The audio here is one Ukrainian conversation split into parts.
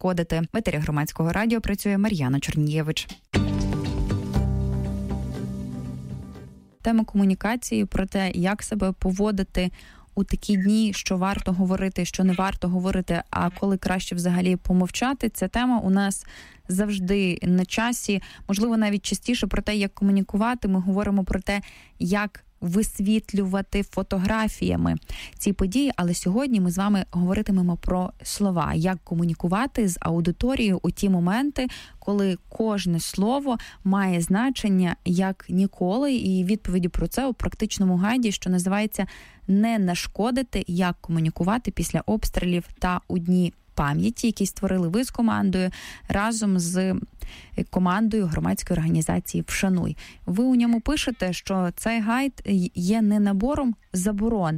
нашкодити. В етері Громадського радіо працює Мар'яна Чорнієвич. Тема комунікації про те, як себе поводити у такі дні, що варто говорити, що не варто говорити, а коли краще взагалі помовчати. Ця тема у нас завжди на часі. Можливо, навіть частіше про те, як комунікувати. Ми говоримо про те, як висвітлювати фотографіями ці події, але сьогодні ми з вами говоритимемо про слова, як комунікувати з аудиторією у ті моменти, коли кожне слово має значення як ніколи, і відповіді про це у практичному гайді, що називається «Не нашкодити. Як комунікувати після обстрілів та у дні пам'яті», який створили ви з командою разом з командою громадської організації «Вшануй». Ви у ньому пишете, що цей гайд є не набором заборон,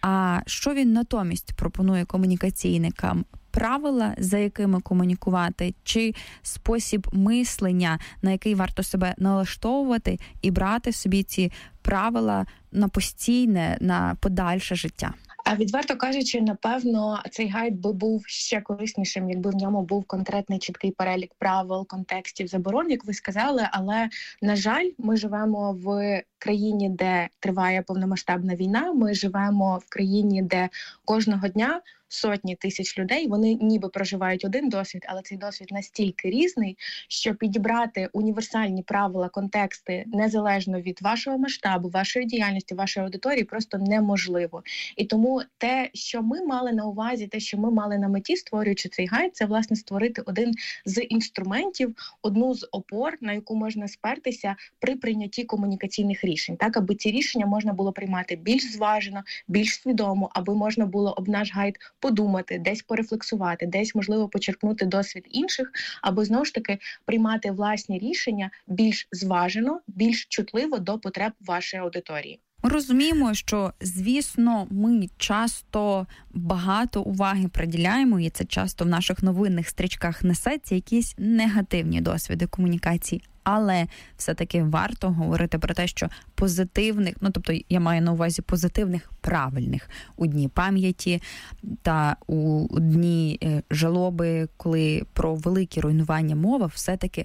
а що він натомість пропонує комунікаційникам? Правила, за якими комунікувати, чи спосіб мислення, на який варто себе налаштовувати і брати собі ці правила на постійне, на подальше життя? А відверто кажучи, напевно, цей гайд би був ще кориснішим, якби в ньому був конкретний чіткий перелік правил, контекстів, заборон, як ви сказали. Але, на жаль, ми живемо в країні, де триває повномасштабна війна. Ми живемо в країні, де кожного дня сотні тисяч людей, вони ніби проживають один досвід, але цей досвід настільки різний, що підібрати універсальні правила, контексти незалежно від вашого масштабу, вашої діяльності, вашої аудиторії просто неможливо. І тому те, що ми мали на увазі, те, що ми мали на меті, створюючи цей гайд, це, власне, створити один з інструментів, одну з опор, на яку можна спертися при прийнятті комунікаційних рішень, так, аби ці рішення можна було приймати більш зважено, більш свідомо, аби можна було об наш гайд подумати, десь порефлексувати, десь, можливо, почерпнути досвід інших, або, знову ж таки, приймати власні рішення більш зважено, більш чутливо до потреб вашої аудиторії. Ми розуміємо, що, звісно, ми часто багато уваги приділяємо, і це часто в наших новинних стрічках несеться, якісь негативні досвіди комунікації. Але все-таки варто говорити про те, що позитивних, тобто я маю на увазі позитивних, правильних у дні пам'яті та у дні жалоби, коли про великі руйнування мова, все-таки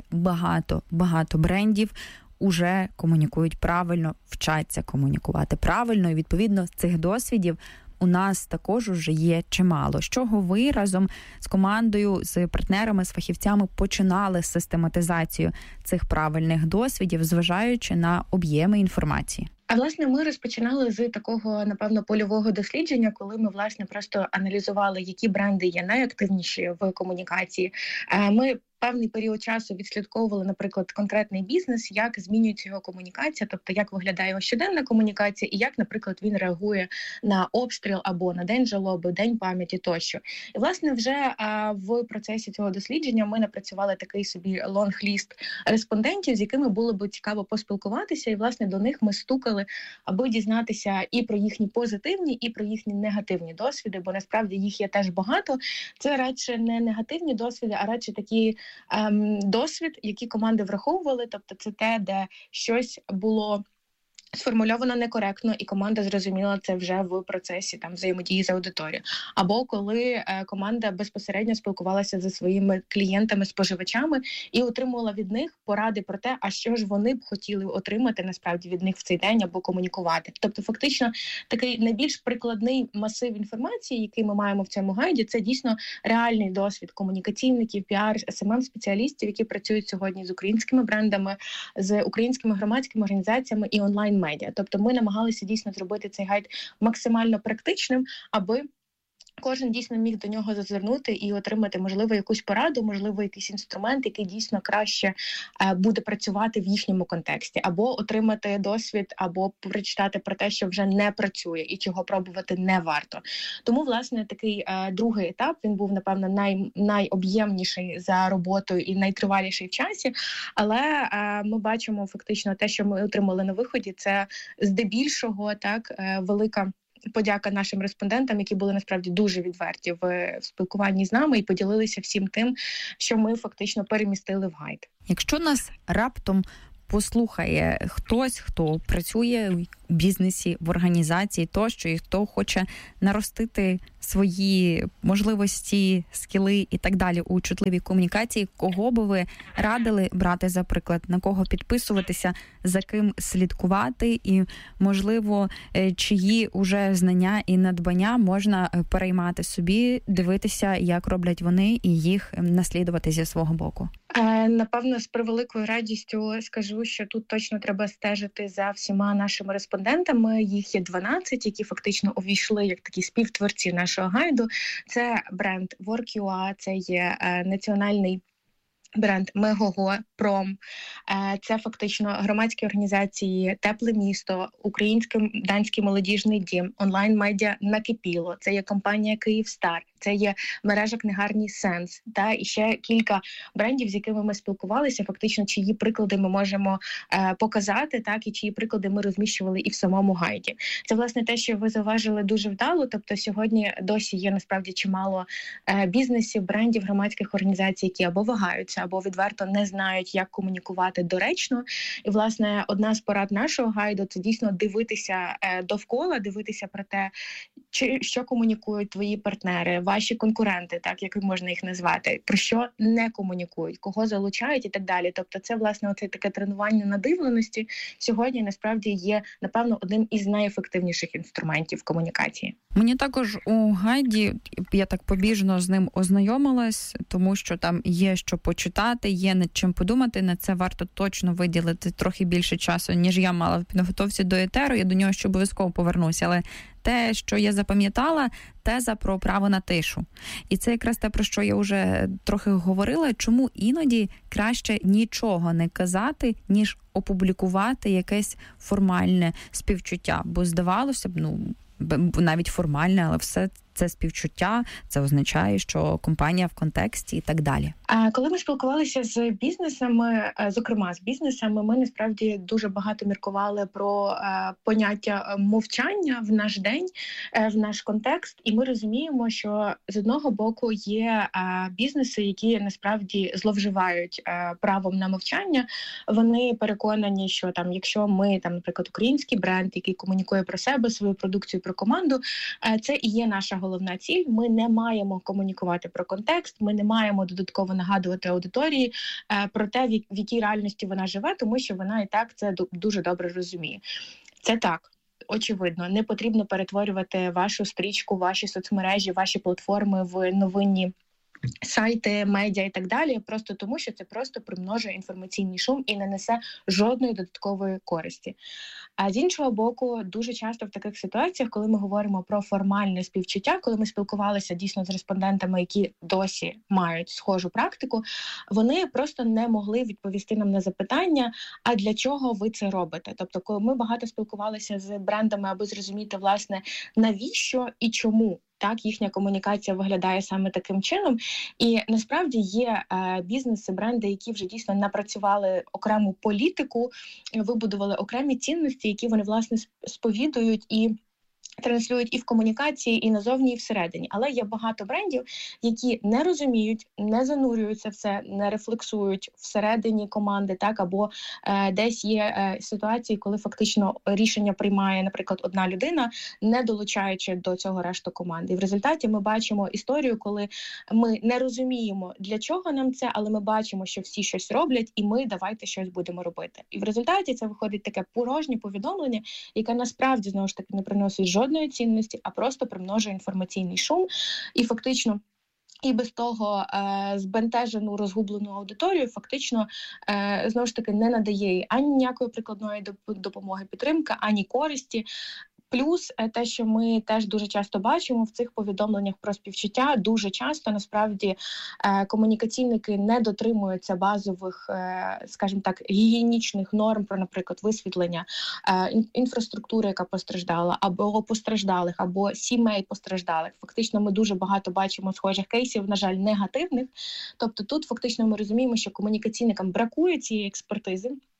багато брендів уже комунікують правильно, вчаться комунікувати правильно, і відповідно цих досвідів у нас також уже є чимало. З чого ви разом з командою, з партнерами, з фахівцями починали систематизацію цих правильних досвідів, зважаючи на об'єми інформації? А, власне, ми розпочинали з такого, напевно, польового дослідження, коли ми, власне, просто аналізували, які бренди є найактивніші в комунікації. Ми певний період часу відслідковували, наприклад, конкретний бізнес, як змінюється його комунікація, тобто як виглядає його щоденна комунікація і як, наприклад, він реагує на обстріл або на день жалоби, день пам'яті тощо. І, власне, вже в процесі цього дослідження ми напрацювали такий собі лонг-ліст респондентів, з якими було б цікаво поспілкуватися, і, власне, до них ми стукали, аби дізнатися і про їхні позитивні, і про їхні негативні досвіди, бо насправді їх є теж багато. Це радше не негативні досвіди, а радше такі досвід, які команди враховували, тобто це те, де щось було сформульовано некоректно, і команда зрозуміла це вже в процесі взаємодії з аудиторією. Або коли команда безпосередньо спілкувалася зі своїми клієнтами-споживачами і отримувала від них поради про те, а що ж вони б хотіли отримати насправді від них в цей день або комунікувати. Тобто фактично такий найбільш прикладний масив інформації, який ми маємо в цьому гайді, це дійсно реальний досвід комунікаційників, піар, СММ-спеціалістів, які працюють сьогодні з українськими брендами, з українськими громадськими організаціями і онлайн-медіа. Тобто ми намагалися дійсно зробити цей гайд максимально практичним, аби кожен дійсно міг до нього зазирнути і отримати, можливо, якусь пораду, можливо, якийсь інструмент, який дійсно краще буде працювати в їхньому контексті. Або отримати досвід, або прочитати про те, що вже не працює і чого пробувати не варто. Тому, власне, такий другий етап, він був, напевно, найоб'ємніший за роботою і найтриваліший в часі. Але ми бачимо фактично те, що ми отримали на виході, це здебільшого велика подяка нашим респондентам, які були насправді дуже відверті в спілкуванні з нами і поділилися всім тим, що ми фактично перемістили в гайд. Якщо нас раптом послухає хтось, хто працює у бізнесі, в організації тощо, і хто хоче наростити свої можливості, скіли і так далі у чутливій комунікації, кого би ви радили брати за приклад, на кого підписуватися, за ким слідкувати і, можливо, чиї уже знання і надбання можна переймати собі, дивитися, як роблять вони і їх наслідувати зі свого боку? Напевно, з превеликою радістю скажу, що тут точно треба стежити за всіма нашими респондентами. Їх є 12, які фактично увійшли як такі співтворці нашого гайду. Це бренд Work.ua, це є національний бренд Мегого, Пром, це фактично громадські організації «Тепле місто», Український данський молодіжний дім, онлайн-медіа «Накипіло», це є компанія «Київстар», це є мережа книгарні «Сенс», та і ще кілька брендів, з якими ми спілкувалися, фактично чиї приклади ми можемо показати, так, і чиї приклади ми розміщували і в самому гайді. Це, власне, те, що ви зауважили дуже вдало, тобто сьогодні досі є насправді чимало бізнесів, брендів, громадських організацій, які або вагаються, або відверто не знають, як комунікувати доречно. І, власне, одна з порад нашого гайду – це дійсно дивитися довкола, дивитися про те, що комунікують твої партнери, ваші конкуренти, так, як можна їх назвати, про що не комунікують, кого залучають і так далі. Тобто це, власне, оце таке тренування надивленості сьогодні, насправді, є, напевно, одним із найефективніших інструментів комунікації. Мені також у гайді, я так побіжно з ним ознайомилась, тому що там є що почитати, є над чим подумати, на це варто точно виділити трохи більше часу, ніж я мала в підготовці до етеру, я до нього ще обов'язково повернуся, але те, що я запам'ятала, теза про право на тишу. І це якраз те, про що я вже трохи говорила, чому іноді краще нічого не казати, ніж опублікувати якесь формальне співчуття. Бо здавалося б, навіть формальне, але все це співчуття, це означає, що компанія в контексті і так далі. А коли ми спілкувалися з бізнесами, зокрема з бізнесами, ми насправді дуже багато міркували про поняття мовчання в наш день, в наш контекст, і ми розуміємо, що з одного боку є бізнеси, які насправді зловживають правом на мовчання. Вони переконані, що там, якщо ми, там, наприклад, український бренд, який комунікує про себе, свою продукцію, про команду, це і є наша головна ціль. Ми не маємо комунікувати про контекст, ми не маємо додатково нагадувати аудиторії про те, в якій реальності вона живе, тому що вона і так це дуже добре розуміє. Це так. Очевидно, не потрібно перетворювати вашу стрічку, ваші соцмережі, ваші платформи в новинні сайти, медіа і так далі, просто тому, що це просто примножує інформаційний шум і не несе жодної додаткової користі. А з іншого боку, дуже часто в таких ситуаціях, коли ми говоримо про формальне співчуття, коли ми спілкувалися дійсно з респондентами, які досі мають схожу практику, вони просто не могли відповісти нам на запитання, а для чого ви це робите? Тобто, коли ми багато спілкувалися з брендами, аби зрозуміти, власне, навіщо і чому так їхня комунікація виглядає саме таким чином. І насправді є бізнеси, бренди, які вже дійсно напрацювали окрему політику, вибудували окремі цінності, які вони, власне, сповідують і транслюють і в комунікації, і назовні, і всередині. Але є багато брендів, які не розуміють, не занурюються в це, не рефлексують всередині команди, так, або десь є ситуації, коли фактично рішення приймає, наприклад, одна людина, не долучаючи до цього решту команди. І в результаті ми бачимо історію, коли ми не розуміємо, для чого нам це, але ми бачимо, що всі щось роблять, і ми давайте щось будемо робити. І в результаті це виходить таке порожнє повідомлення, яке насправді, знову ж таки, не приносить жодної цінності, а просто примножує інформаційний шум і фактично і без того збентежену, розгублену аудиторію фактично, знову ж таки, не надає їй ані ніякої прикладної допомоги, підтримки, ані користі. Плюс те, що ми теж дуже часто бачимо в цих повідомленнях про співчуття, дуже часто, насправді, комунікаційники не дотримуються базових, скажімо так, гігієнічних норм про, наприклад, висвітлення інфраструктури, яка постраждала, або постраждалих, або сімей постраждалих. Фактично, ми дуже багато бачимо схожих кейсів, на жаль, негативних. Тобто тут фактично ми розуміємо, що комунікаційникам бракує цієї експертизи.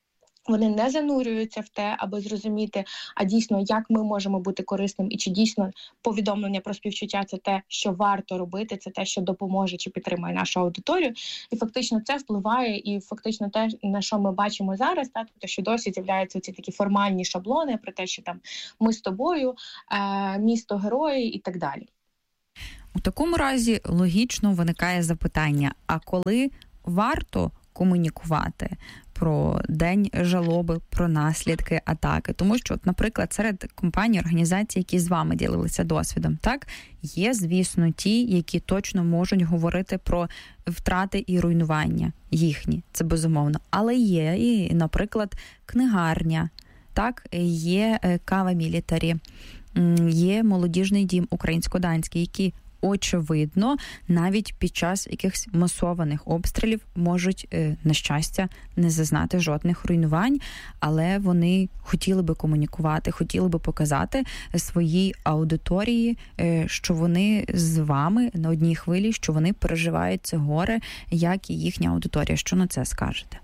Вони не занурюються в те, аби зрозуміти, а дійсно, як ми можемо бути корисним, і чи дійсно повідомлення про співчуття – це те, що варто робити, це те, що допоможе чи підтримує нашу аудиторію. І фактично це впливає, і фактично те, на що ми бачимо зараз, тобто, що досі з'являються ці такі формальні шаблони про те, що там ми з тобою, місто герої і так далі. У такому разі логічно виникає запитання, а коли варто комунікувати про день жалоби, про наслідки атаки? Тому що, наприклад, серед компаній, організацій, які з вами ділилися досвідом, так, є, звісно, ті, які точно можуть говорити про втрати і руйнування їхні, це безумовно. Але є і, наприклад, книгарня, так, є Кава Мілітарі, є молодіжний дім українсько-данський, які очевидно, навіть під час якихось масованих обстрілів можуть, на щастя, не зазнати жодних руйнувань, але вони хотіли би комунікувати, хотіли би показати своїй аудиторії, що вони з вами на одній хвилі, що вони переживають це горе, як і їхня аудиторія. Що на це скажете?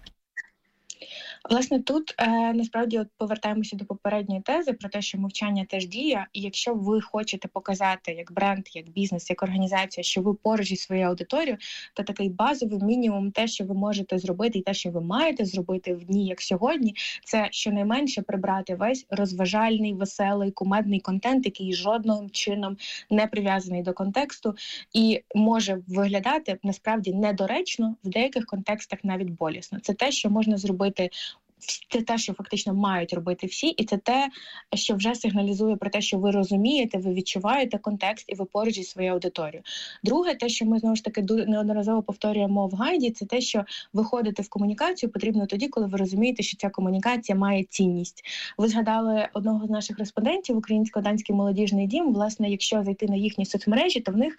Власне, тут насправді повертаємося до попередньої тези про те, що мовчання теж діє, і якщо ви хочете показати як бренд, як бізнес, як організація, що ви поруч зі своєю аудиторією, то такий базовий мінімум, те, що ви можете зробити, і те, що ви маєте зробити в дні, як сьогодні, це щонайменше прибрати весь розважальний, веселий, кумедний контент, який жодним чином не прив'язаний до контексту і може виглядати насправді недоречно, в деяких контекстах навіть болісно. Це те, що можна зробити. Це те, що фактично мають робити всі, і це те, що вже сигналізує про те, що ви розумієте, ви відчуваєте контекст і ви поруч зі своєю аудиторією. Друге, те, що ми знову ж таки неодноразово повторюємо в гайді, це те, що виходити в комунікацію потрібно тоді, коли ви розумієте, що ця комунікація має цінність. Ви згадали одного з наших респондентів, Українсько-данський молодіжний дім. Власне, якщо зайти на їхні соцмережі, то в них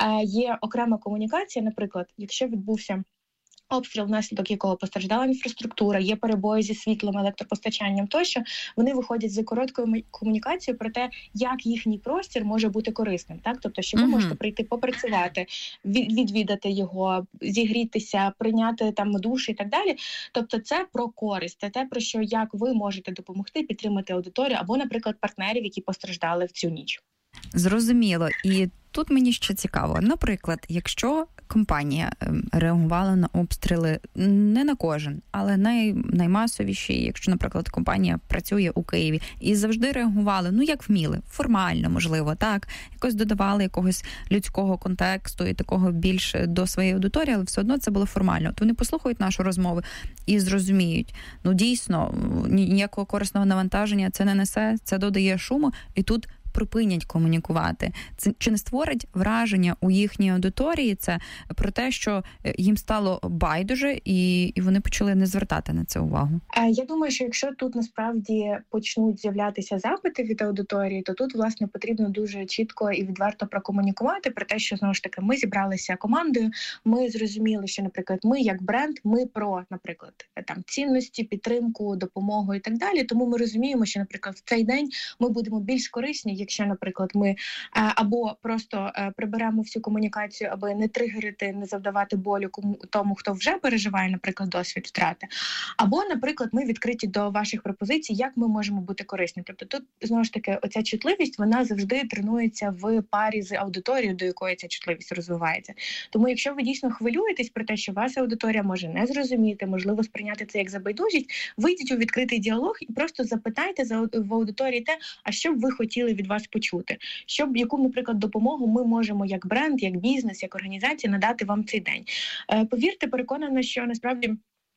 є окрема комунікація. Наприклад, якщо відбувся обстріл, внаслідок якого постраждала інфраструктура, є перебої зі світлом, електропостачанням тощо, вони виходять з короткою комунікацією про те, як їхній простір може бути корисним. Так? Тобто, що ви можете прийти попрацювати, відвідати його, зігрітися, прийняти там душ і так далі. Тобто це про користь, це те, про що, як ви можете допомогти підтримати аудиторію або, наприклад, партнерів, які постраждали в цю ніч. Зрозуміло. І тут мені ще цікаво. Наприклад, якщо компанія реагувала на обстріли не на кожен, але наймасовіші, якщо, наприклад, компанія працює у Києві і завжди реагували, як вміли, формально, можливо, так, якось додавали якогось людського контексту і такого більш до своєї аудиторії, але все одно це було формально. От вони послухають нашу розмову і зрозуміють, дійсно, ніякого корисного навантаження це не несе, це додає шуму, і тут припинять комунікувати. Це чи не створить враження у їхній аудиторії це про те, що їм стало байдуже і вони почали не звертати на це увагу? Я думаю, що якщо тут насправді почнуть з'являтися запити від аудиторії, то тут, власне, потрібно дуже чітко і відверто прокомунікувати про те, що, знову ж таки, ми зібралися командою, ми зрозуміли, що, наприклад, ми як бренд, ми про, наприклад, там цінності, підтримку, допомогу і так далі. Тому ми розуміємо, що, наприклад, в цей день ми будемо більш корисні, якщо, наприклад, ми або просто приберемо всю комунікацію, аби не тригерити, не завдавати болю тому, хто вже переживає, наприклад, досвід втрати, або, наприклад, ми відкриті до ваших пропозицій, як ми можемо бути корисні. Тобто тут, знову ж таки, оця чутливість, вона завжди тренується в парі з аудиторією, до якої ця чутливість розвивається. Тому якщо ви дійсно хвилюєтесь про те, що ваша аудиторія може не зрозуміти, можливо, сприйняти це як забайдужість, вийдіть у відкритий діалог і просто запитайте в аудиторії те, а що б ви хотіли від вас почути, яку, наприклад, допомогу ми можемо як бренд, як бізнес, як організація надати вам цей день. Повірте, переконана, що насправді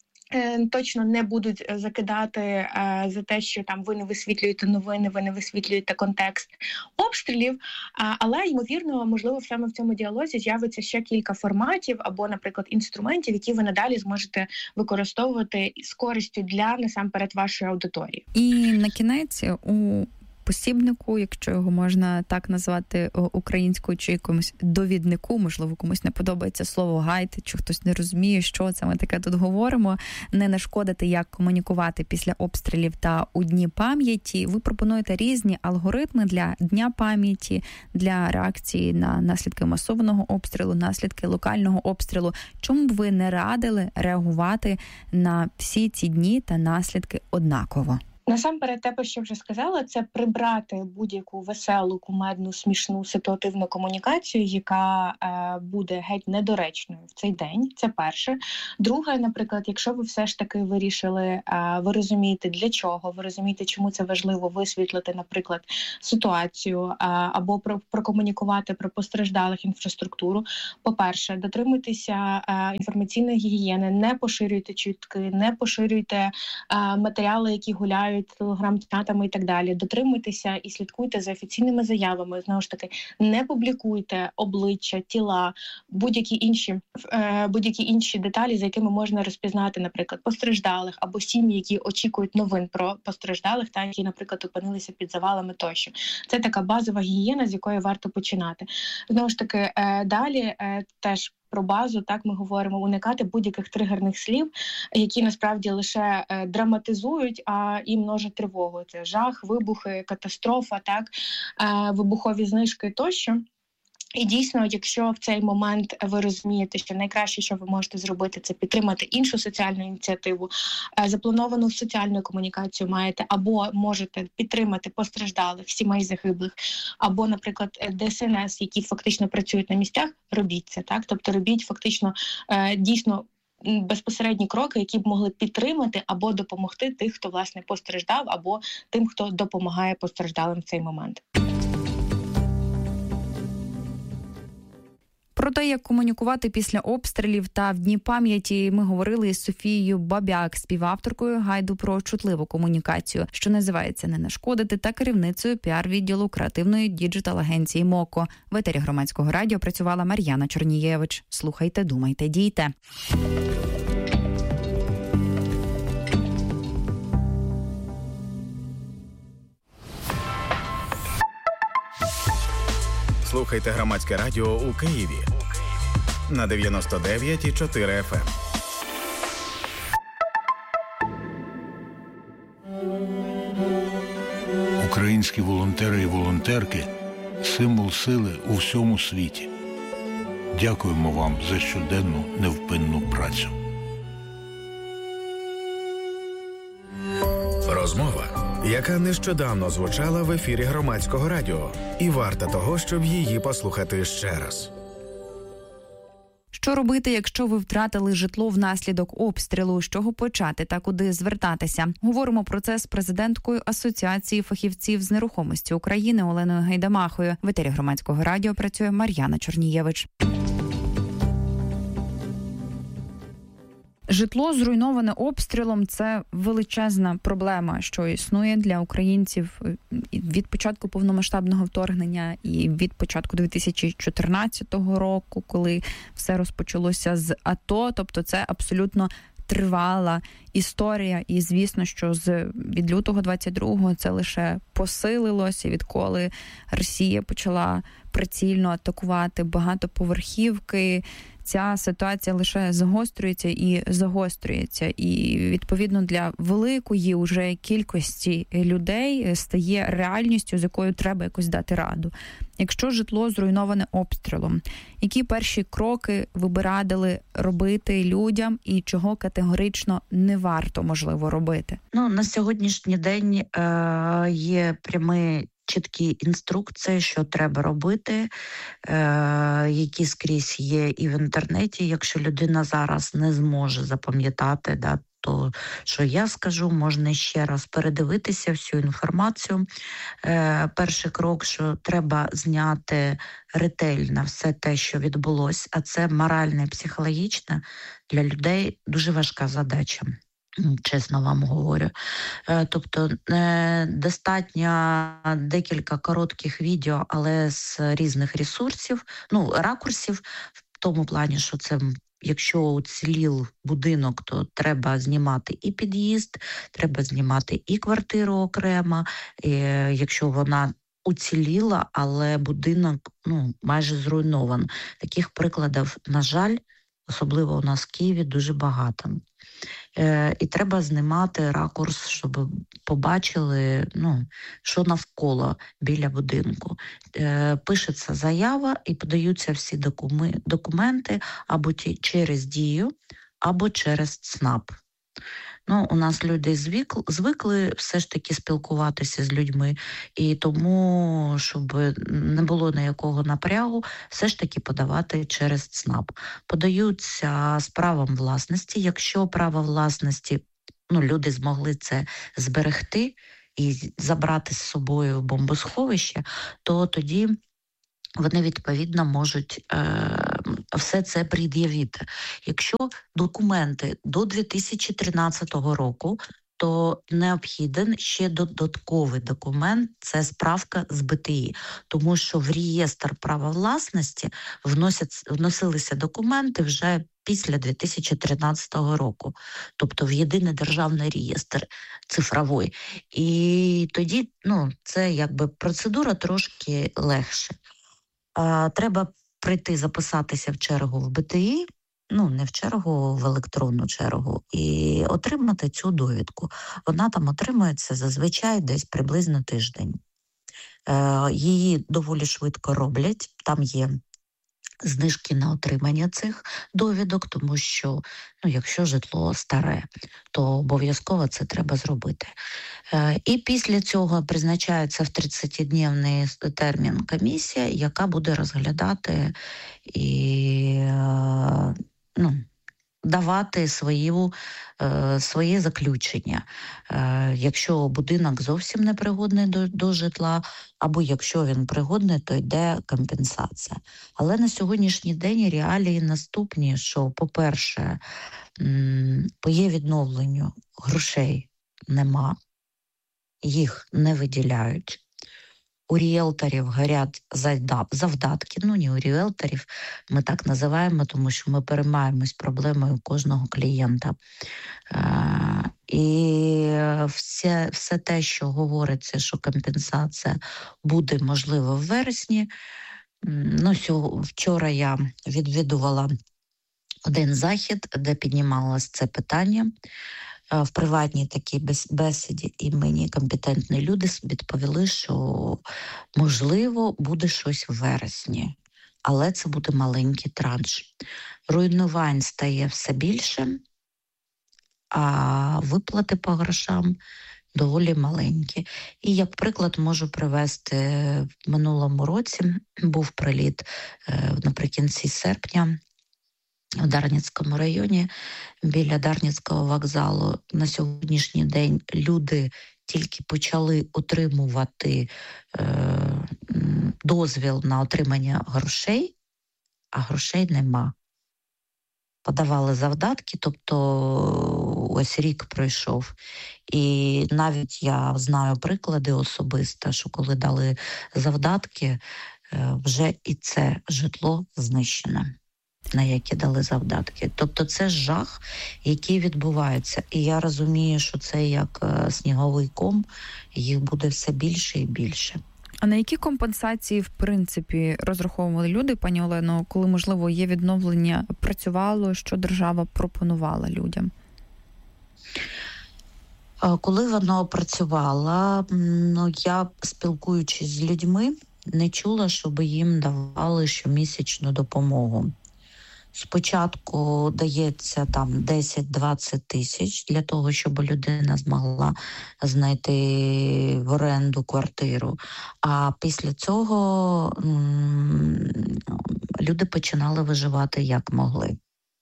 точно не будуть закидати за те, що там ви не висвітлюєте новини, ви не висвітлюєте контекст обстрілів, але, ймовірно, можливо, саме в цьому діалозі з'явиться ще кілька форматів або, наприклад, інструментів, які ви надалі зможете використовувати з користю для, насамперед, вашої аудиторії. І на кінець у посібнику, якщо його можна так назвати українською, чи якомусь довіднику, можливо, комусь не подобається слово гайд, чи хтось не розуміє, що це ми таке тут говоримо, не нашкодити, як комунікувати після обстрілів та у дні пам'яті. Ви пропонуєте різні алгоритми для Дня пам'яті, для реакції на наслідки масованого обстрілу, наслідки локального обстрілу. Чому б ви не радили реагувати на всі ці дні та наслідки однаково? Насамперед, те, про що вже сказала, це прибрати будь-яку веселу, кумедну, смішну, ситуативну комунікацію, яка буде геть недоречною в цей день. Це перше. Друге, наприклад, якщо ви все ж таки вирішили, ви розумієте для чого, ви розумієте, чому це важливо висвітлити, наприклад, ситуацію або прокомунікувати про постраждалих інфраструктуру. По-перше, дотримуйтеся інформаційної гігієни, не поширюйте чутки, не поширюйте матеріали, які гуляють телеграм-чатами і так далі. Дотримуйтеся і слідкуйте за офіційними заявами. Знову ж таки, не публікуйте обличчя, тіла, будь-які інші деталі, за якими можна розпізнати, наприклад, постраждалих або сім'ї, які очікують новин про постраждалих, та які, наприклад, опинилися під завалами тощо. Це така базова гігієна, з якої варто починати. Знову ж таки, далі теж про базу, так ми говоримо, уникати будь-яких тригерних слів, які насправді лише драматизують, і множать тривогу. Це жах, вибухи, катастрофа, так, вибухові знижки тощо. І дійсно, якщо в цей момент ви розумієте, що найкраще, що ви можете зробити, це підтримати іншу соціальну ініціативу, заплановану соціальну комунікацію маєте, або можете підтримати постраждалих, сімей загиблих, або, наприклад, ДСНС, які фактично працюють на місцях, робіть це, так? Тобто робіть фактично дійсно безпосередні кроки, які б могли підтримати або допомогти тих, хто, власне, постраждав, або тим, хто допомагає постраждалим в цей момент. Про те, як комунікувати після обстрілів та в Дні пам'яті, ми говорили із Софією Бабяк, співавторкою гайду про чутливу комунікацію, що називається «Не нашкодити», та керівницею піар-відділу креативної діджитал-агенції «Моко». В етері Громадського радіо працювала Мар'яна Чорнієвич. Слухайте, думайте, дійте. Слухайте Громадське радіо у Києві на 99,4 FM. Українські волонтери і волонтерки – символ сили у всьому світі. Дякуємо вам за щоденну невпинну працю. Розмова, яка нещодавно звучала в ефірі Громадського радіо, і варта того, щоб її послухати ще раз. Що робити, якщо ви втратили житло внаслідок обстрілу? З чого почати та куди звертатися? Говоримо про це з президенткою Асоціації фахівців з нерухомості України Оленою Гайдамахою. В етері Громадського радіо працює Мар'яна Чорнієвич. Житло, зруйноване обстрілом – це величезна проблема, що існує для українців від початку повномасштабного вторгнення і від початку 2014 року, коли все розпочалося з АТО. Тобто це абсолютно тривала історія. І, звісно, що від лютого 22-го це лише посилилося, відколи Росія почала прицільно атакувати багатоповерхівки. Ця ситуація лише загострюється і загострюється. І, відповідно, для великої уже кількості людей стає реальністю, з якою треба якось дати раду. Якщо житло зруйноване обстрілом, які перші кроки ви б радили робити людям і чого категорично не варто, можливо, робити? На сьогоднішній день є прямі чіткі інструкції, що треба робити, які скрізь є і в інтернеті. Якщо людина зараз не зможе запам'ятати, то, що я скажу, можна ще раз передивитися всю інформацію. Перший крок, що треба зняти ретельно все те, що відбулося, а це морально і психологічно для людей дуже важка задача. Чесно вам говорю. Тобто достатньо декілька коротких відео, але з різних ресурсів, ракурсів, в тому плані, що це якщо уцілів будинок, то треба знімати і під'їзд, треба знімати і квартиру окремо, якщо вона уціліла, але будинок майже зруйнований. Таких прикладів, на жаль, особливо у нас в Києві, дуже багато. І треба знімати ракурс, щоб побачили, що навколо біля будинку. Пишеться заява і подаються всі документи або через Дію, або через ЦНАП. У нас люди звикли все ж таки спілкуватися з людьми, і тому, щоб не було ніякого напрягу, все ж таки подавати через ЦНАП. Подаються з правом власності. Якщо право власності, люди змогли це зберегти і забрати з собою в бомбосховище, то тоді вони, відповідно, можуть все це пред'явити. Якщо документи до 2013 року, то необхіден ще додатковий документ – це справка з БТІ. Тому що в реєстр права власності вносилися документи вже після 2013 року. Тобто в єдиний державний реєстр цифровий. І тоді це якби процедура трошки легше. Треба прийти записатися в чергу в БТІ, не в чергу, в електронну чергу, і отримати цю довідку. Вона там отримується зазвичай десь приблизно тиждень. Її доволі швидко роблять, там є знижки на отримання цих довідок, тому що, якщо житло старе, то обов'язково це треба зробити. І після цього призначається в 30-дневний термін комісія, яка буде розглядати і давати своє заключення. Якщо будинок зовсім непригодний до житла, або якщо він пригодний, то йде компенсація. Але на сьогоднішній день реалії наступні, що, по-перше, по є відновленню грошей нема, їх не виділяють. У ріелторів горять завдатки, не у ріелторів, ми так називаємо, тому що ми переймаємось проблемою кожного клієнта. І все те, що говориться, що компенсація буде можливо в вересні. Вчора я відвідувала один захід, де піднімалось це питання. В приватній такій бесіді, і мені компетентні люди відповіли, що можливо буде щось в вересні, але це буде маленький транш. Руйнувань стає все більше, а виплати по грошам доволі маленькі. І як приклад можу привести, в минулому році був приліт наприкінці серпня, в Дарницькому районі, біля Дарницького вокзалу. На сьогоднішній день люди тільки почали отримувати дозвіл на отримання грошей, а грошей нема. Подавали завдатки, тобто ось рік пройшов. І навіть я знаю приклади особисто, що коли дали завдатки, вже і це житло знищено, на які дали завдатки. Тобто це жах, який відбувається. І я розумію, що це як сніговий ком, їх буде все більше і більше. А на які компенсації, в принципі, розраховували люди, пані Олено, коли, можливо, є відновлення, працювало, що держава пропонувала людям? Коли воно працювало, я, спілкуючись з людьми, не чула, щоб їм давали щомісячну допомогу. Спочатку дається там 10-20 тисяч для того, щоб людина змогла знайти в оренду квартиру. А після цього люди починали виживати як могли.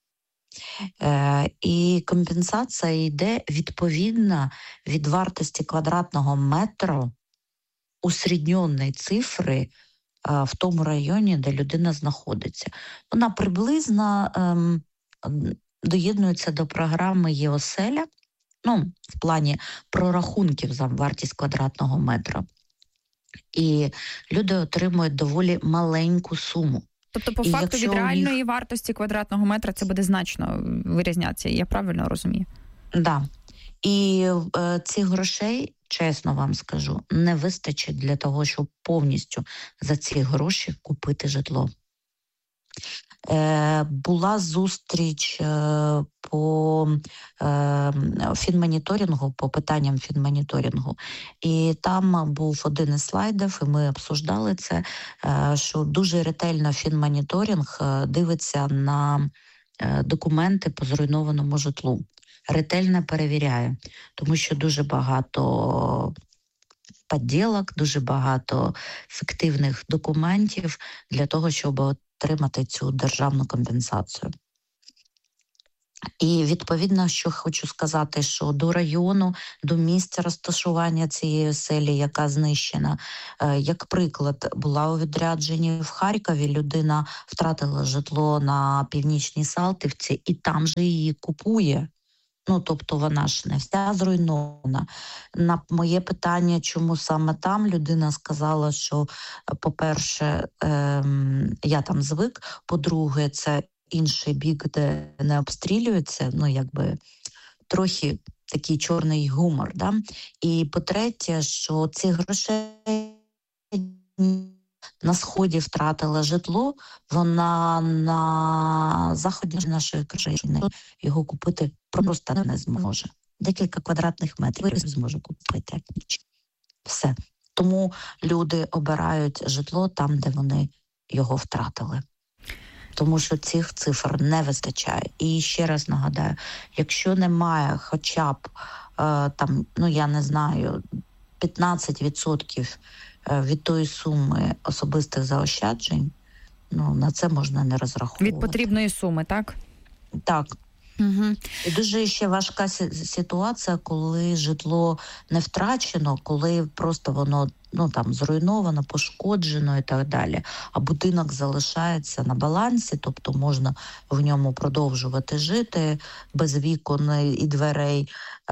І компенсація йде відповідно від вартості квадратного метру усредньоної цифри в тому районі, де людина знаходиться. Вона приблизно доєднується до програми «Є-оселя», в плані прорахунків за вартість квадратного метра. І люди отримують доволі маленьку суму. Тобто, по факту, від реальної вартості квадратного метра це буде значно вирізнятися, я правильно розумію? Так. Да. І цих грошей, чесно вам скажу, не вистачить для того, щоб повністю за ці гроші купити житло. Була зустріч по фінмоніторингу, по питанням фінмоніторингу, і там був один із слайдів, і ми обсуждали це, що дуже ретельно фінмоніторинг дивиться на документи по зруйнованому житлу. Ретельно перевіряє, тому що дуже багато підділок, дуже багато фіктивних документів для того, щоб отримати цю державну компенсацію. І відповідно, що хочу сказати, що до району, до місця розташування цієї оселі, яка знищена, як приклад, була у відрядженні в Харкові, людина втратила житло на Північній Салтівці і там же її купує. Тобто вона ж не вся зруйнована. На моє питання, чому саме там, людина сказала, що, по-перше, я там звик, по-друге, це інший бік, де не обстрілюється, трохи такий чорний гумор. Да? І по-третє, що цих грошей на Сході втратила житло, вона на заході нашої країни його купити просто не зможе. Декілька квадратних метрів зможе купити. Все. Тому люди обирають житло там, де вони його втратили. Тому що цих цифр не вистачає. І ще раз нагадаю, якщо немає хоча б, 15% від тої суми особистих заощаджень, на це можна не розраховувати. Від потрібної суми, так? Так. Угу. І дуже ще важка ситуація, коли житло не втрачено, коли просто воно зруйновано, пошкоджено і так далі. А будинок залишається на балансі, тобто можна в ньому продовжувати жити без вікон і дверей.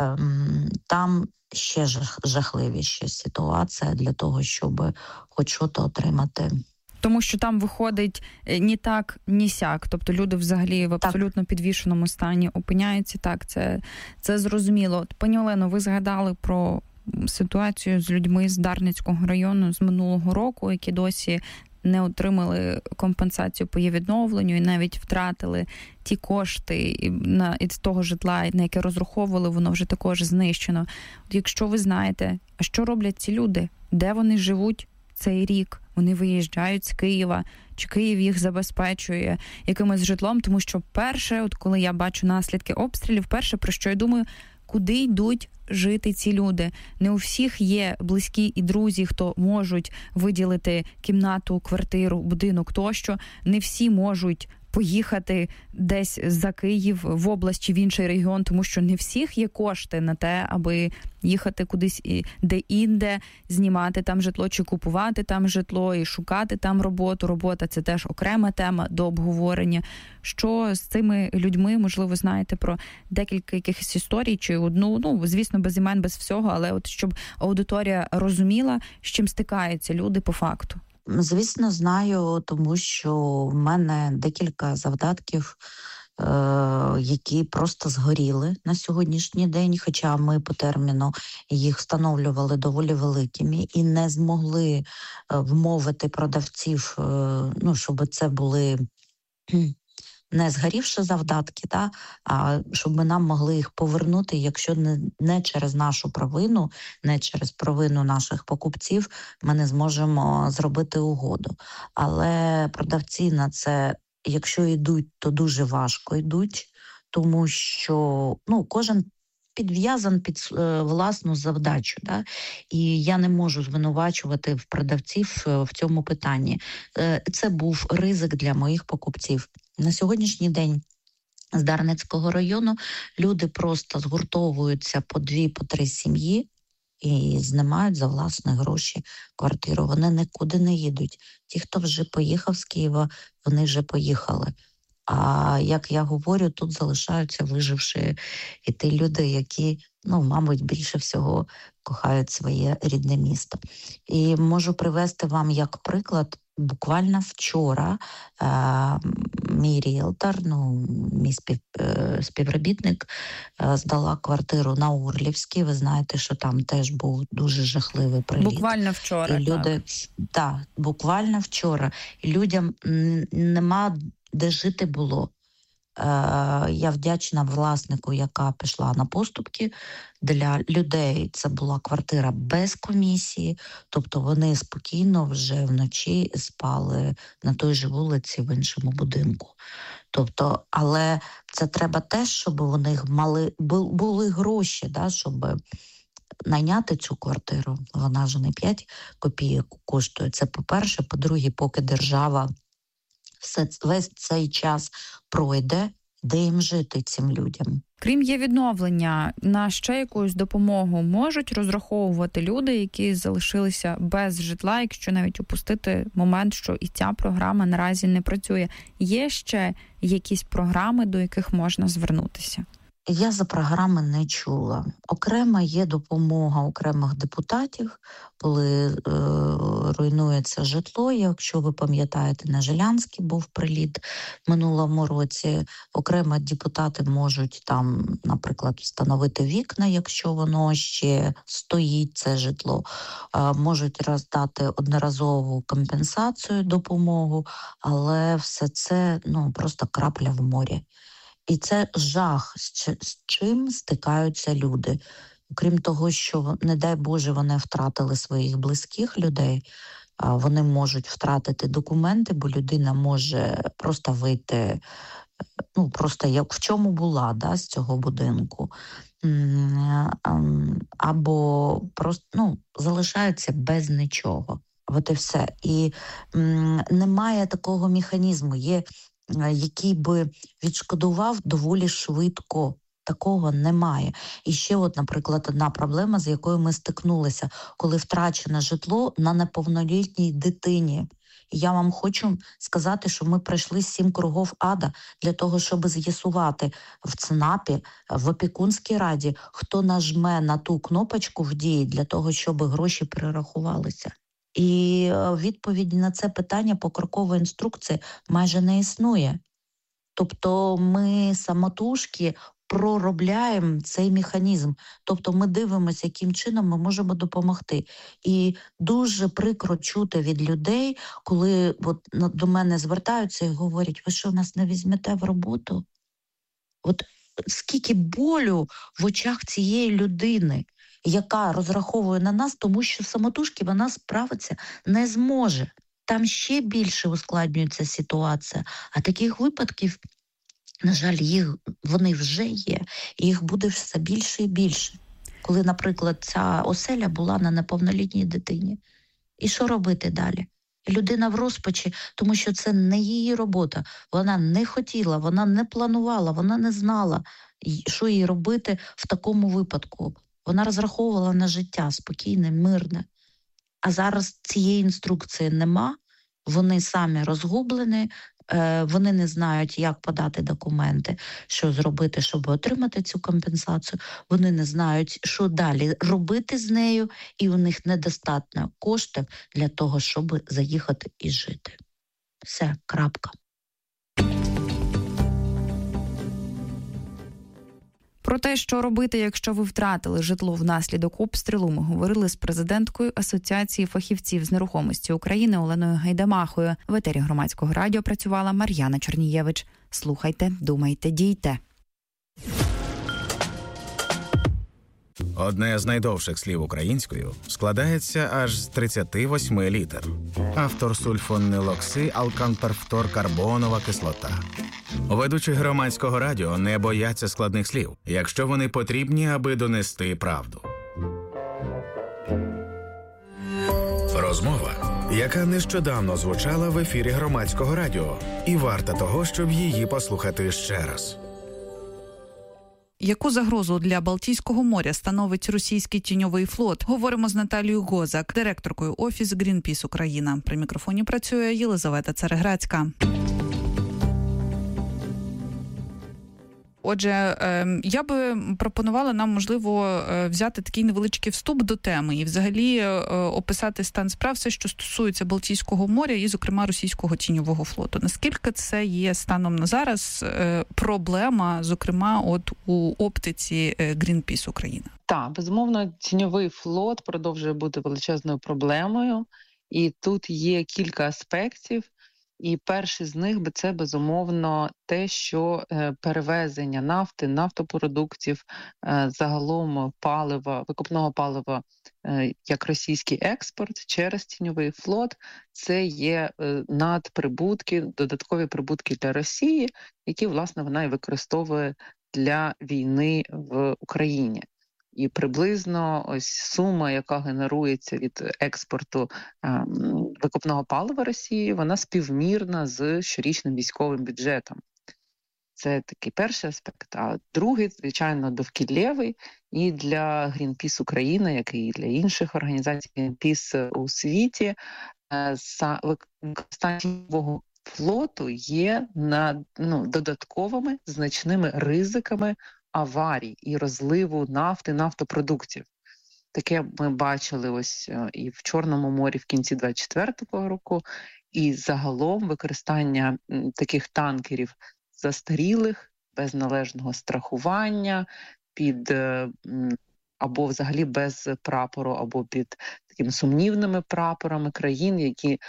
Там ще жахливіша ситуація для того, щоб хоч щось отримати. Тому що там виходить ні так, ні сяк. Тобто люди взагалі в абсолютно підвішеному стані опиняються. Так, це зрозуміло. Пані Олено, ви згадали про ситуацію з людьми з Дарницького району з минулого року, які досі не отримали компенсацію по її відновленню і навіть втратили ті кошти із того житла, на яке розраховували, воно вже також знищено. От якщо ви знаєте, а що роблять ці люди? Де вони живуть цей рік? Вони виїжджають з Києва, чи Київ їх забезпечує якимось житлом? Тому що перше, от коли я бачу наслідки обстрілів, перше, про що я думаю, куди йдуть жити ці люди? Не у всіх є близькі і друзі, хто можуть виділити кімнату, квартиру, будинок тощо. Не всі можуть поїхати десь за Київ, в область чи в інший регіон, тому що не всіх є кошти на те, аби їхати кудись де-інде, знімати там житло чи купувати там житло і шукати там роботу. Робота – це теж окрема тема до обговорення. Що з цими людьми, можливо, знаєте про декілька якихось історій чи одну, звісно, без імен, без всього, але от щоб аудиторія розуміла, з чим стикаються люди по факту. Звісно, знаю, тому що в мене декілька завдатків, які просто згоріли на сьогоднішній день, хоча ми по терміну їх встановлювали доволі великими і не змогли вмовити продавців, щоб це були не згорівши завдатки, а щоб ми нам могли їх повернути, якщо не через нашу провину, не через провину наших покупців, ми не зможемо зробити угоду. Але продавці на це, якщо йдуть, то дуже важко йдуть, тому що кожен підв'язан під власну завдачу. Да? І я не можу звинувачувати в продавців в цьому питанні. Це був ризик для моїх покупців. На сьогоднішній день з Дарницького району люди просто згуртовуються по 2-3 сім'ї і знімають за власні гроші квартиру. Вони нікуди не їдуть. Ті, хто вже поїхав з Києва, вони вже поїхали. А як я говорю, тут залишаються виживши і ті люди, які, мабуть, більше всього кохають своє рідне місто. І можу привести вам як приклад Буквально вчора мій ріелтор, мій співробітник здала квартиру на Орлівській. Ви знаєте, що там теж був дуже жахливий приліт. Буквально вчора, і люди, так, буквально вчора. І людям нема де жити було. Я вдячна власнику, яка пішла на поступки. Для людей це була квартира без комісії, тобто вони спокійно вже вночі спали на той же вулиці в іншому будинку. Тобто, але це треба теж, щоб у них були гроші, да, щоб найняти цю квартиру. Вона ж не 5 копійок коштує. Це по-перше. По-друге, поки держава весь цей час пройде, де їм жити цим людям. Крім є відновлення, на ще якусь допомогу можуть розраховувати люди, які залишилися без житла, якщо навіть упустити момент, що і ця програма наразі не працює. Є ще якісь програми, до яких можна звернутися? Я за програми не чула. Окремо є допомога окремих депутатів, коли руйнується житло. Якщо ви пам'ятаєте, на Жилянській був приліт в минулому році. Окремо депутати можуть там, наприклад, встановити вікна, якщо воно ще стоїть, це житло. Можуть роздати одноразову компенсацію, допомогу, але все це просто крапля в морі. І це жах, з чим стикаються люди. Крім того, що, не дай Боже, вони втратили своїх близьких людей, вони можуть втратити документи, бо людина може просто вийти, просто як в чому була, да, з цього будинку. Або просто, залишаються без нічого. От і все. І немає такого механізму, який би відшкодував доволі швидко. Такого немає. І ще, наприклад, одна проблема, з якою ми стикнулися, коли втрачене житло на неповнолітній дитині. І я вам хочу сказати, що ми пройшли 7 кругів ада для того, щоб з'ясувати в ЦНАПі, в опікунській раді, хто нажме на ту кнопочку в дії для того, щоб гроші перерахувалися. І відповіді на це питання покрокової інструкції майже не існує. Тобто ми самотужки проробляємо цей механізм. Тобто ми дивимося, яким чином ми можемо допомогти. І дуже прикро чути від людей, коли до мене звертаються і говорять: ви що, нас не візьмете в роботу? Скільки болю в очах цієї людини, яка розраховує на нас, тому що самотужки вона справитися не зможе. Там ще більше ускладнюється ситуація. А таких випадків, на жаль, вони вже є, і їх буде все більше і більше. Коли, наприклад, ця оселя була на неповнолітній дитині. І що робити далі? Людина в розпачі, тому що це не її робота. Вона не хотіла, вона не планувала, вона не знала, що їй робити в такому випадку. Вона розраховувала на життя спокійне, мирне. А зараз цієї інструкції нема, вони самі розгублені, вони не знають, як подати документи, що зробити, щоб отримати цю компенсацію. Вони не знають, що далі робити з нею, і у них недостатньо коштів для того, щоб заїхати і жити. Все, крапка. Про те, що робити, якщо ви втратили житло внаслідок обстрілу, ми говорили з президенткою Асоціації фахівців з нерухомості України Оленою Гайдамахою. В етері Громадського радіо працювала Мар'яна Чернієвич. Слухайте, думайте, дійте. Одне з найдовших слів українською складається аж з 38 літер. Автор сульфонилокси алканперфторкарбонова кислота. Ведучі Громадського радіо не бояться складних слів, якщо вони потрібні, аби донести правду. Розмова, яка нещодавно звучала в ефірі Громадського радіо, і варта того, щоб її послухати ще раз. Яку загрозу для Балтійського моря становить російський тіньовий флот? Говоримо з Наталією Гозак, директоркою Офіс Greenpeace Україна. При мікрофоні працює Єлизавета Цареградська. Отже, я би пропонувала нам, можливо, взяти такий невеличкий вступ до теми і взагалі описати стан справ, все, що стосується Балтійського моря і, зокрема, російського тіньового флоту. Наскільки це є станом на зараз проблема, зокрема, от у оптиці Greenpeace Україна? Так, безумовно, тіньовий флот продовжує бути величезною проблемою, і тут є кілька аспектів. І перший з них – це, безумовно, те, що перевезення нафти, нафтопродуктів, загалом палива, викопного палива, як російський експорт через тіньовий флот – це є надприбутки, додаткові прибутки для Росії, які, власне, вона і використовує для війни в Україні. І приблизно ось сума, яка генерується від експорту викопного палива Росії, вона співмірна з щорічним військовим бюджетом. Це такий перший аспект. А другий, звичайно, довкіллєвий. І для Greenpeace Україна, як і для інших організацій Greenpeace у світі, використання тіньового флоту є додатковими значними ризиками аварій і розливу нафти, нафтопродуктів. Таке ми бачили ось і в Чорному морі в кінці 2024 року, і загалом використання таких танкерів застарілих, без належного страхування, під або взагалі без прапору, або під такими сумнівними прапорами країн, які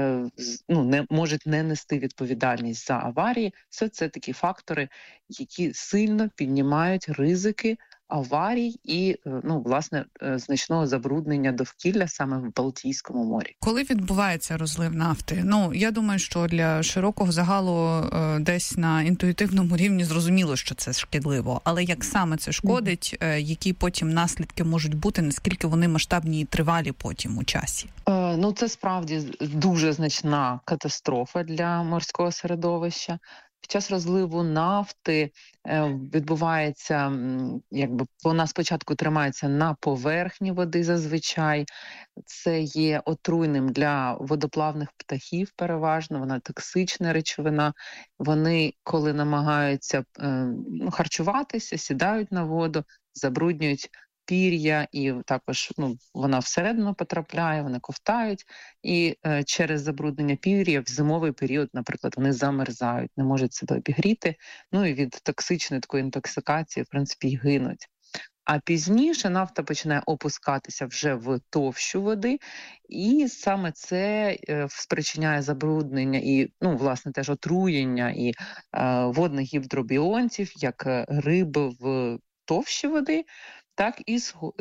не можуть не нести відповідальність за аварії. Все це такі фактори, які сильно піднімають ризики аварій і, власне, значного забруднення довкілля саме в Балтійському морі. Коли відбувається розлив нафти? Я думаю, що для широкого загалу десь на інтуїтивному рівні зрозуміло, що це шкідливо. Але як саме це шкодить, які потім наслідки можуть бути, наскільки вони масштабні і тривалі потім у часі? Це справді дуже значна катастрофа для морського середовища. Під час розливу нафти відбувається, вона спочатку тримається на поверхні води зазвичай. Це є отруйним для водоплавних птахів переважно, вона токсична речовина. Вони, коли намагаються харчуватися, сідають на воду, забруднюють пір'я, і також вона всередину потрапляє, вони ковтають, і через забруднення пір'я в зимовий період, наприклад, вони замерзають, не можуть себе обігріти, і від токсичної такої інтоксикації, в принципі, й гинуть. А пізніше нафта починає опускатися вже в товщу води, і саме це спричиняє забруднення і, власне, теж отруєння і водних гідробіонтів, як риби в товщі води, так і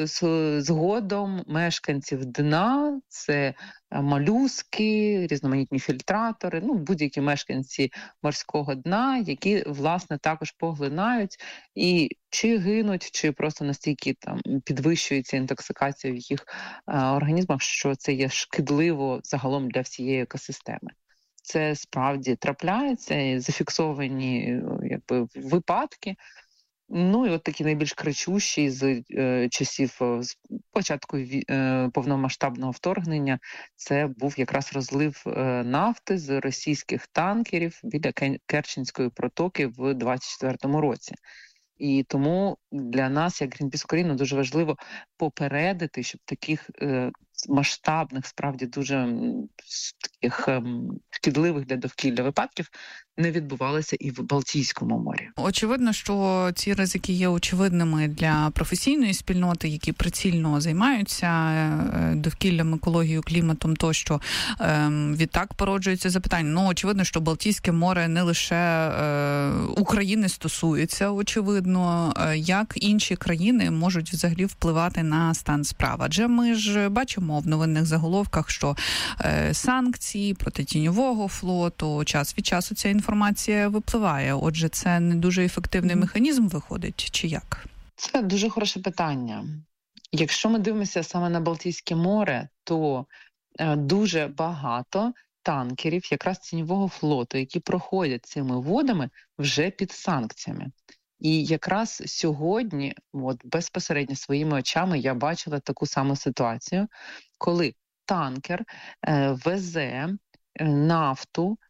згодом мешканців дна, це молюски, різноманітні фільтратори, будь-які мешканці морського дна, які, власне, також поглинають і чи гинуть, чи просто настільки підвищується інтоксикація в їх організмах, що це є шкідливо загалом для всієї екосистеми. Це справді трапляється, і зафіксовані випадки. І от такі найбільш кричущі з часів початку повномасштабного вторгнення, це був якраз розлив нафти з російських танкерів біля Керченської протоки в 2024 році. І тому для нас, як Greenpeace Україна, дуже важливо попередити, щоб таких масштабних, справді дуже таких шкідливих для довкілля випадків не відбувалося і в Балтійському морі. Очевидно, що ці ризики є очевидними для професійної спільноти, які прицільно займаються довкіллям, екологією, кліматом тощо. Відтак породжується запитання. Очевидно, що Балтійське море не лише України стосується, очевидно. Як інші країни можуть взагалі впливати на стан справ? Адже ми ж бачимо в новинних заголовках, що санкції проти тіньового флоту, час від часу ця інформація випливає. Отже, це не дуже ефективний механізм виходить, чи як? Це дуже хороше питання. Якщо ми дивимося саме на Балтійське море, то дуже багато танкерів якраз тіньового флоту, які проходять цими водами, вже під санкціями. І якраз сьогодні, безпосередньо своїми очами, я бачила таку саму ситуацію, коли танкер везе нафту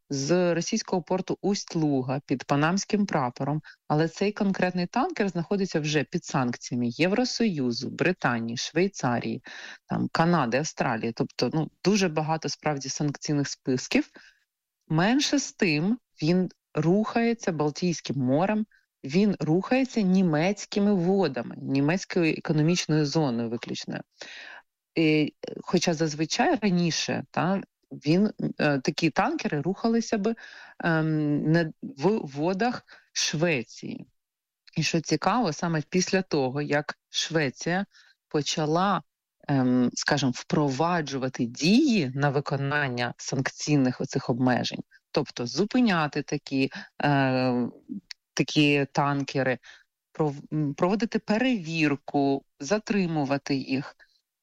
з російського порту Усть-Луга під панамським прапором, але цей конкретний танкер знаходиться вже під санкціями Євросоюзу, Британії, Швейцарії, там, Канади, Австралії. Тобто дуже багато справді санкційних списків. Менше з тим він рухається Балтійським морем, він рухається німецькими водами, німецькою економічною зоною виключною. Хоча зазвичай раніше такі танкери рухалися б в водах Швеції. І що цікаво, саме після того, як Швеція почала, скажімо, впроваджувати дії на виконання санкційних оцих обмежень, тобто зупиняти такі танкери, проводити перевірку, затримувати їх,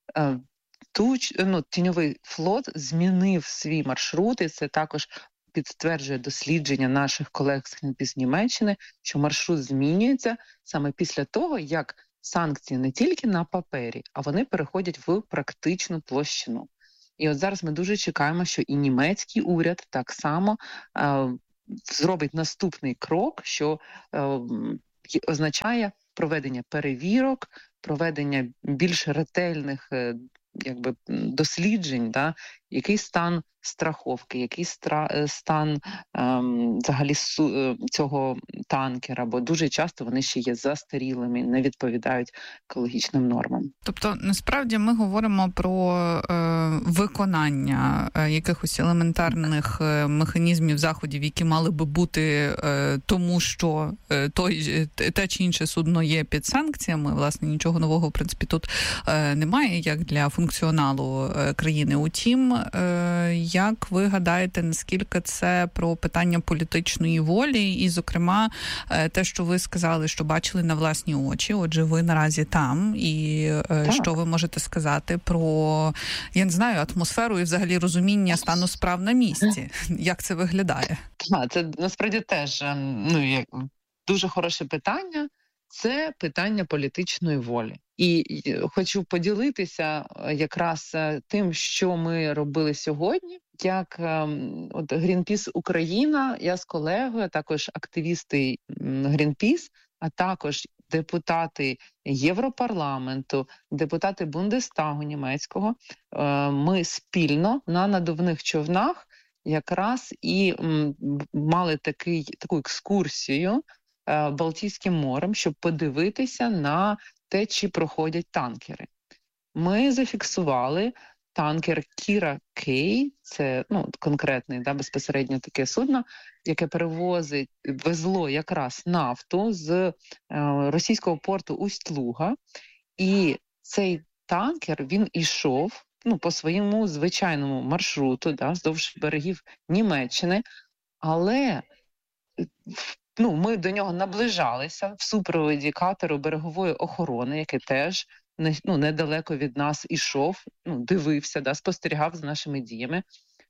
тіньовий флот змінив свій маршрут, і це також підтверджує дослідження наших колег з Greenpeace Німеччини, що маршрут змінюється саме після того, як санкції не тільки на папері, а вони переходять в практичну площину. І от зараз ми дуже чекаємо, що і німецький уряд так само зробить наступний крок, що означає проведення перевірок, проведення більш ретельних досліджень, який стан страховки, який стан взагалі цього танкера, бо дуже часто вони ще є застарілими, не відповідають екологічним нормам. Тобто, насправді, ми говоримо про виконання якихось елементарних механізмів, заходів, які мали би бути тому, що те чи інше судно є під санкціями. Власне, нічого нового, в принципі, тут немає, як для функціоналу країни. Утім, як ви гадаєте, наскільки це про питання політичної волі і, зокрема, те, що ви сказали, що бачили на власні очі, отже, ви наразі там, і що ви можете сказати про, я не знаю, атмосферу і взагалі розуміння стану справ на місці? Як це виглядає? Це насправді теж дуже хороше питання. Це питання політичної волі. І хочу поділитися якраз тим, що ми робили сьогодні. Як Greenpeace Україна, я з колегою, також активісти Greenpeace, а також депутати Європарламенту, депутати Бундестагу німецького, ми спільно на надувних човнах якраз і мали таку екскурсію Балтійським морем, щоб подивитися на те, чи проходять танкери. Ми зафіксували танкер Кіра Кей, це конкретний, безпосередньо таке судно, яке везло якраз нафту з російського порту Усть-Луга. І цей танкер, він ішов по своєму звичайному маршруту, вздовж берегів Німеччини, але ми до нього наближалися в супроводі катеру берегової охорони, який теж недалеко від нас ішов, дивився, спостерігав за нашими діями.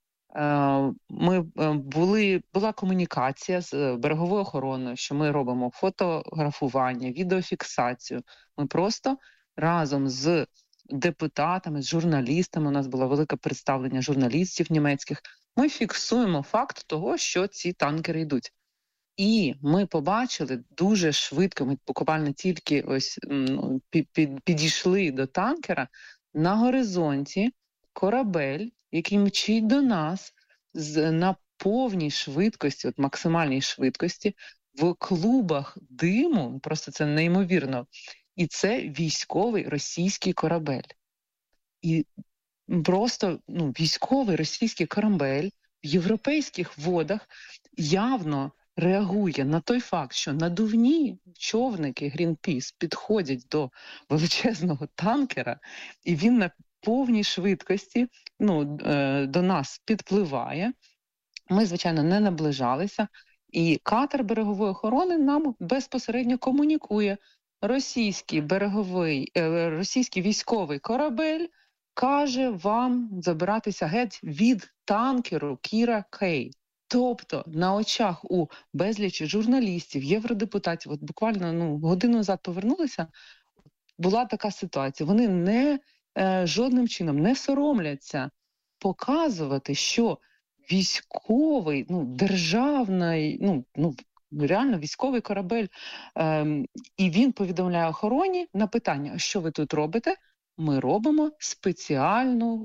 Була комунікація з береговою охороною, що ми робимо фотографування, відеофіксацію. Ми просто разом з депутатами, з журналістами, у нас було велике представлення журналістів німецьких, ми фіксуємо факт того, що ці танкери йдуть. І ми побачили дуже швидко, ми буквально тільки підійшли до танкера, на горизонті корабель, який мчить до нас на повній швидкості, максимальній швидкості, в клубах диму, просто це неймовірно, і це військовий російський корабель. І просто військовий російський корабель в європейських водах явно реагує на той факт, що надувні човники Greenpeace підходять до величезного танкера, і він на повній швидкості до нас підпливає. Ми, звичайно, не наближалися, і катер берегової охорони нам безпосередньо комунікує. Російський військовий корабель каже вам забиратися геть від танкеру Кіра Кей. Тобто на очах у безлічі журналістів, євродепутатів, буквально годину назад повернулися, була така ситуація. Вони жодним чином не соромляться показувати, що військовий, державний, реально військовий корабель. І він повідомляє охороні на питання, що ви тут робите? Ми робимо спеціальну...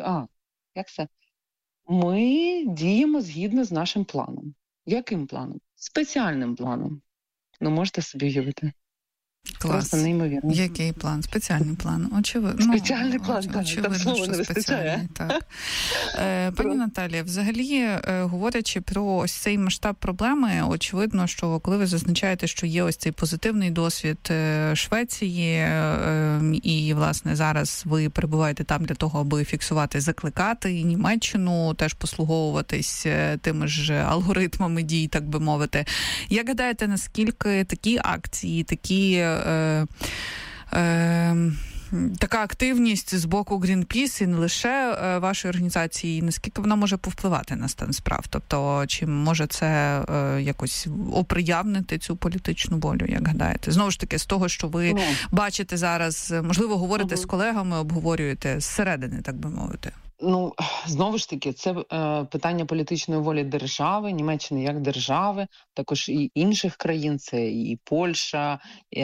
Ми діємо згідно з нашим планом. Яким планом? Спеціальним планом. Можете собі уявити. Клас. Просто неймовірно. Який план? Спеціальний план. Очевидно. Спеціальний план, так. Очевидно, слово що не вистачає. Так. Пані Наталія, взагалі, говорячи про ось цей масштаб проблеми, очевидно, що коли ви зазначаєте, що є ось цей позитивний досвід Швеції, і, власне, зараз ви перебуваєте там для того, аби фіксувати, закликати і Німеччину теж послуговуватись тими ж алгоритмами дій, так би мовити. Як гадаєте, наскільки такі акції, така активність з боку Greenpeace і не лише вашої організації, наскільки вона може повпливати на стан справ? Тобто, чи може це якось оприявнити цю політичну волю, як гадаєте? Знову ж таки, з того, що ви бачите зараз, можливо, говорите з колегами, обговорюєте зсередини, так би мовити. Знову ж таки, це питання політичної волі держави, Німеччини як держави, також і інших країн, це і Польща,